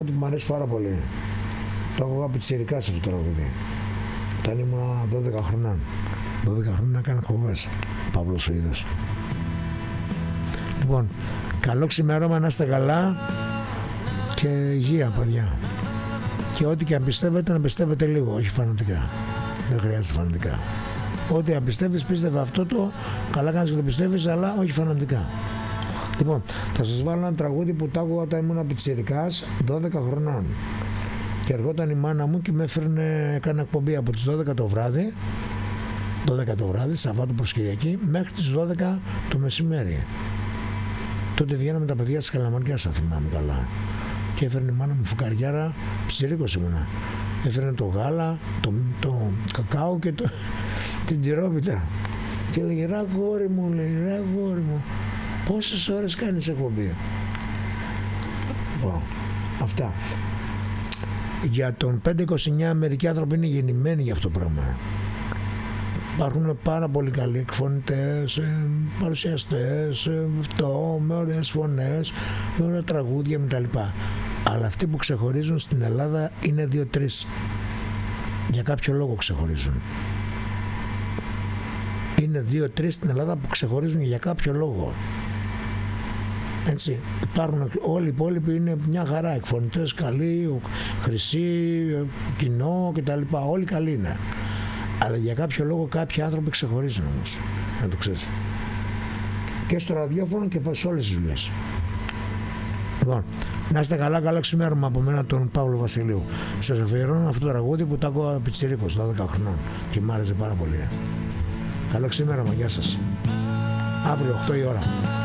Που μου αρέσει πάρα πολύ. Το έχω από πιτσιρικάς αυτό το τραγούδι. Όταν ήμουν 12 χρονών. 12 χρόνια έκανα εκπομπές. Παύλος ο Είδος. Λοιπόν, καλό ξημέρωμα, να είστε καλά και υγεία, παιδιά. Και ό,τι και αν πιστεύετε, να πιστεύετε λίγο, όχι φανατικά. Δεν χρειάζεται φανατικά. Ό,τι αν πιστεύεις, πίστευε αυτό το. Καλά κάνεις και το πιστεύεις, αλλά όχι φανατικά. Λοιπόν, θα σας βάλω ένα τραγούδι που το άκουγα όταν ήμουν πιτσιρικάς, 12 χρονών. Και ερχόταν η μάνα μου και με έφερνε, έκανα εκπομπή από τις 12 το βράδυ, 12 το βράδυ, Σαββάτο προς Κυριακή, μέχρι τις 12 το μεσημέρι. Τότε βγαίναμε τα παιδιά της Καλαμαρκιάς, αν θυμάμαι καλά. Και έφερνε η μάνα μου φουκαριάρα, πιτσιρίκος ήμουνα. Έφερνε το γάλα, το κακάο και την τυρόπιτα. Και έλεγε, ρε αγόρι μου, λέει, ρε αγόρι μου, πόσες ώρες κάνεις εκπομπή? Αυτά. Για τον 529 μερικοί άνθρωποι είναι γεννημένοι για αυτό το πράγμα. Υπάρχουν πάρα πολύ καλοί εκφωνητές, παρουσιαστές, με ωραίες φωνές, με ωραία τραγούδια κτλ. Αλλά αυτοί που ξεχωρίζουν στην Ελλάδα είναι 2-3. Για κάποιο λόγο ξεχωρίζουν. Είναι 2-3 στην Ελλάδα που ξεχωρίζουν για κάποιο λόγο. Έτσι, υπάρχουν όλοι οι υπόλοιποι, είναι μια χαρά εκφωνητές καλοί, χρυσοί, κοινό κτλ. Όλοι καλοί είναι. Αλλά για κάποιο λόγο κάποιοι άνθρωποι ξεχωρίζουν όμως. Να το ξέρεις. Και στο ραδιόφωνο και σε όλες τις δουλειές. Λοιπόν, να είστε καλά, καλό ξημέρωμα από μένα, τον Παύλο Βασιλείου. Σας αφιερώνω αυτό το τραγούδι που το άκουγα πιτσιρίκος 12 χρονών και μ' άρεσε πάρα πολύ. Καλό ξημέρωμα, γεια σας. Αύριο 8 η ώρα.